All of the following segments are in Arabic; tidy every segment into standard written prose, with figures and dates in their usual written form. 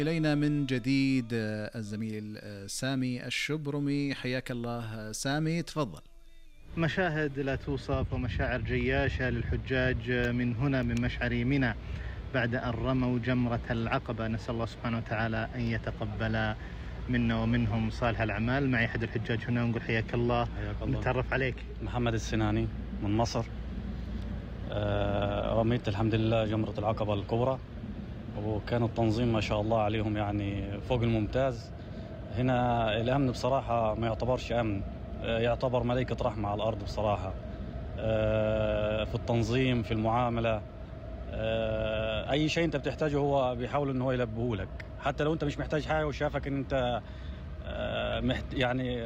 إلينا من جديد الزميل سامي الشبرمي. حياك الله سامي، تفضل. مشاهد لا توصف ومشاعر جياشة للحجاج من هنا من مشعر منى بعد أن رموا جمرة العقبة. نسأل الله سبحانه وتعالى أن يتقبل منا ومنهم صالح الأعمال. معي أحد الحجاج هنا ونقول حياك الله. نتعرف عليك. محمد السناني من مصر. رميت الحمد لله جمرة العقبة الكبرى، وكان التنظيم ما شاء الله عليهم يعني فوق الممتاز. هنا الأمن بصراحة ما يعتبرش أمن، يعتبر ملائكة رحمة على الأرض بصراحة. في التنظيم، في المعاملة، أي شيء أنت بتحتاجه هو بيحاول إنه هو يلبيه لك، حتى لو أنت مش محتاج حاجة وشافك إن أنت يعني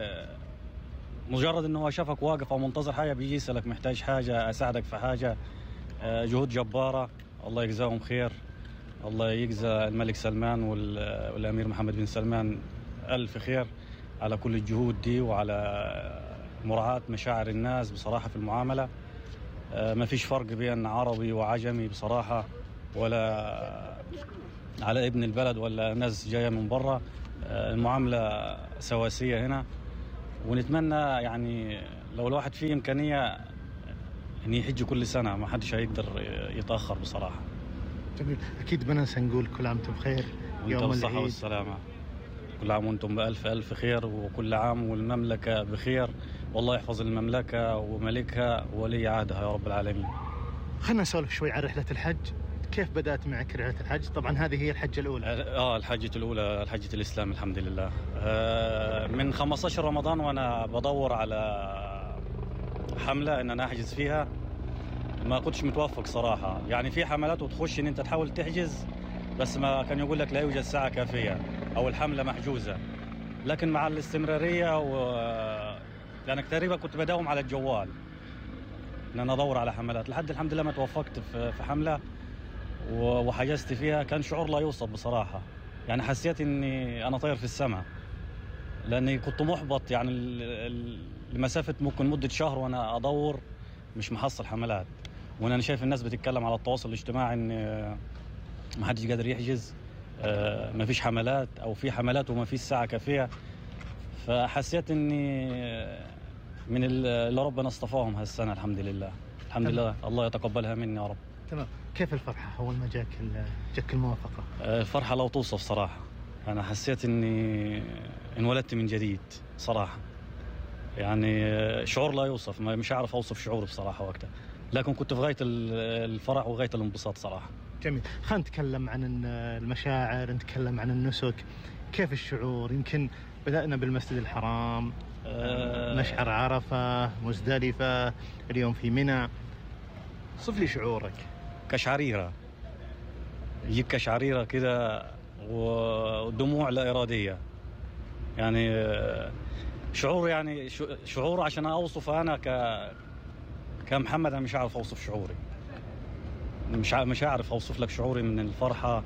مجرد إنه هو شافك واقف أو منتظر حاجة بيجي يسألك محتاج حاجة، أساعدك في حاجة. جهود جبارة، الله يجزاهم خير. الله يجزى الملك سلمان والأمير محمد بن سلمان ألف خير على كل الجهود دي، وعلى مراعاة مشاعر الناس بصراحة في المعاملة. ما فيش فرق بين عربي وعجمي بصراحة، ولا على ابن البلد ولا ناس جاية من برا. المعاملة سواسية هنا، ونتمنى يعني لو الواحد فيه إمكانية أن يحج كل سنة، ما حدش هيقدر يتأخر بصراحة. جميل. أكيد بننسى نقول كل عام وانتم بخير، يوم الصحة والسلامة. كل عام وانتم بألف ألف خير، وكل عام والمملكة بخير، والله يحفظ المملكة وملكها وولي عهدها يا رب العالمين. خلنا نسولف شوي عن رحلة الحج. كيف بدأت معك رحلة الحج؟ طبعا هذه هي الحجة الأولى. الحجة الأولى، حجة الإسلام الحمد لله. من 15 رمضان وأنا بدور على حملة إن أنا أحجز فيها. ما كنتش متوفق صراحة، يعني في حملات وتخش إن أنت تحاول تحجز، بس ما كان يقول لك لا يوجد ساعة كافية أو الحملة محجوزة. لكن مع الاستمرارية يعني تقريبا كنت بداوم على الجوال إن أنا أدور على حملات، لحد الحمد لله ما توفقت في حملة وحجزت فيها. كان شعور لا يوصف بصراحة، يعني حسيت إني أنا طاير في السماء، لأني كنت محبط يعني لمسافة ممكن مدة شهر وأنا أدور مش محصل حملات. وأنا شايف الناس بتتكلم على التواصل الاجتماعي إن ما حدش قادر يحجز، ما فيش حملات، أو في حملات وما فيش ساعة كافية. فحسيت إني من اللي ربنا اصطفاهم هالسنة الحمد لله. الحمد لله، الله يتقبلها مني يا رب. تمام. كيف الفرحة أول ما جاك الموافقة؟ الفرحة لا توصف صراحة. أنا حسيت إني انولدت من جديد صراحة، يعني شعور لا يوصف. مش عارف أوصف شعوري بصراحة وقتها، لكن كنت في غاية الفرح وغاية الانبساط صراحة. جميل. خلينا نتكلم عن المشاعر، نتكلم عن النسك. كيف الشعور؟ يمكن بدأنا بالمسجد الحرام، مشعر عرفة، مزدلفة، اليوم في منى. صف لي شعورك. كشعريرة، يجيك كشعريرة كده ودموع لا إرادية، يعني شعور، يعني شعور عشان أوصف أنا كمحمد. أنا مش عارف أوصف شعوري، مش عارف أوصف لك شعوري من الفرحة.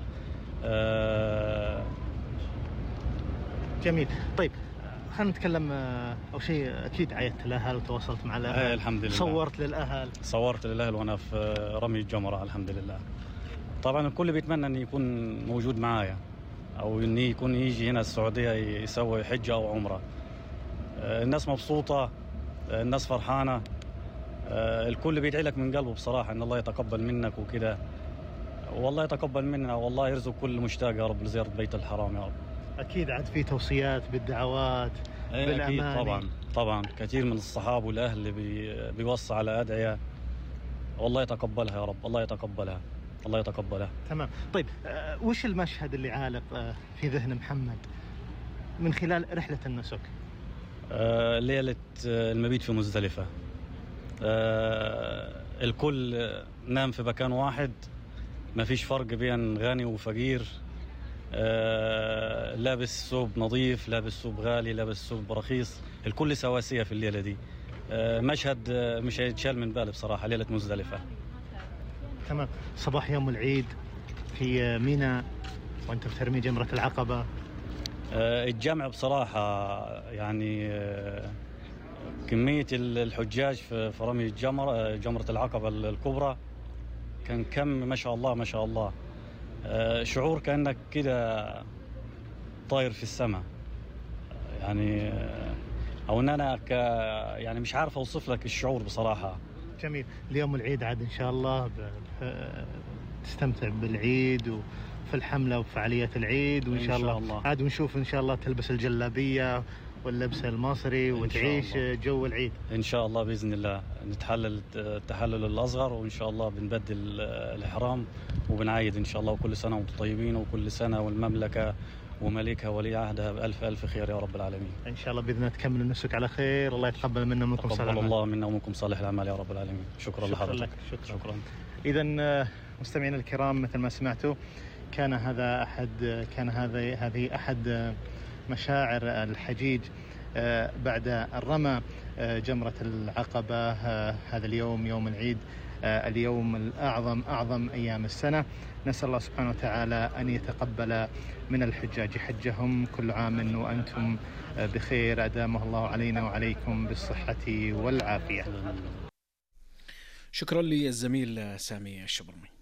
جميل. طيب خلينا نتكلم. أو شيء أكيد عيدت الأهل وتواصلت مع الأهل. الحمد لله. صورت للأهل وأنا في رمي الجمرة الحمد لله. طبعا الكل بيتمنى أن يكون موجود معايا، أو أن يكون يجي هنا السعودية يسوي حجة أو عمرة. الناس مبسوطة، الناس فرحانة، الكل بيدعي لك من قلبه بصراحة إن الله يتقبل منك وكده، والله يتقبل منا، والله يرزق كل مشتاق يا رب لزيارة بيت الحرام يا رب. أكيد عاد في توصيات بالدعوات بالأماني. أكيد طبعا كثير من الصحاب والأهل اللي بيوصى على أدعية، والله يتقبلها يا رب، الله يتقبلها، الله يتقبلها. تمام. طيب وش المشهد اللي عالق في ذهن محمد من خلال رحلة النسك؟ ليلة المبيت في مزدلفة. الكل نام في مكان واحد، ما فيش فرق بين غني وفقير. لابس ثوب نظيف، لابس ثوب غالي، لابس ثوب رخيص، الكل سواسية في الليلة دي. مشهد مش هيتشال من بالي بصراحة، ليلة مزدلفة. تمام. صباح يوم العيد في منى وانت بترمي جمرة العقبة. الجمع بصراحة يعني كمية الحجاج في رمي جمرة العقبة الكبرى كان كم ما شاء الله ما شاء الله. شعور كأنك كده طاير في السماء. يعني او ان انا يعني مش عارف اوصف لك الشعور بصراحه. جميل. اليوم العيد عاد ان شاء الله تستمتع بالعيد وفي الحمله وفعاليات العيد، وان شاء الله عاد ونشوف ان شاء الله تلبس الجلابيه واللبس المصري وتعيش جو العيد ان شاء الله باذن الله. نتحلل التحلل الاصغر، وان شاء الله بنبدل الاحرام وبنعيد ان شاء الله. وكل سنه وانتم طيبين، وكل سنه والمملكه وملكها ولي عهدها بألف ألف خير يا رب العالمين. إن شاء الله بإذن الله تكملوا نفسك على خير. الله يتقبل منا ومنكم صالح الأعمال. الله منا ومنكم صالح الأعمال يا رب العالمين. شكرا لحضرتك. شكرا. إذا مستمعينا الكرام، مثل ما سمعتوا كان هذه أحد مشاعر الحجيج بعد الرمى جمرة العقبة. هذا اليوم يوم العيد، اليوم الأعظم، أعظم أيام السنة. نسأل الله سبحانه وتعالى أن يتقبل من الحجاج حجهم. كل عام وأنتم بخير، أدامه الله علينا وعليكم بالصحة والعافية. شكرا للزميل سامي الشبرمي.